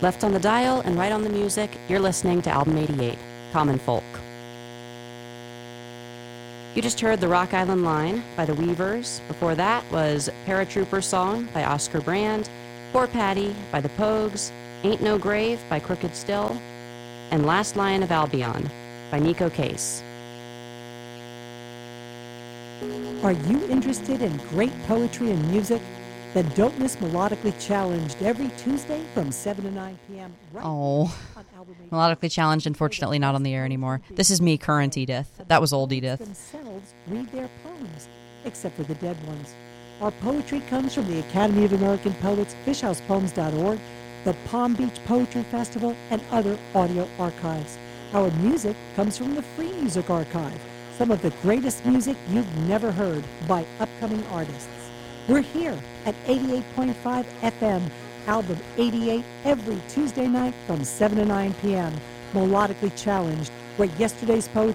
Left on the dial and right on the music, you're listening to Album 88, Common Folk. You just heard The Rock Island Line by The Weavers. Before that was Paratrooper Song by Oscar Brand, Poor Patty by The Pogues, Ain't No Grave by Crooked Still, and Last Lion of Albion by Nico Case. Are you interested in great poetry and music? Then don't miss Melodically Challenged every Tuesday from 7 to 9 p.m. Right Oh, on Album 88. Melodically Challenged, unfortunately not on the air anymore. This is me, current Edith. That was old Edith. Themselves read their poems, except for the dead ones. Our poetry comes from the Academy of American Poets, fishhousepoems.org, the Palm Beach Poetry Festival, and other audio archives. Our music comes from the Free Music Archive, some of the greatest music you've never heard by upcoming artists. We're here at 88.5 FM, Album 88, every Tuesday night from 7 to 9 p.m. Melodically Challenged, where yesterday's poetry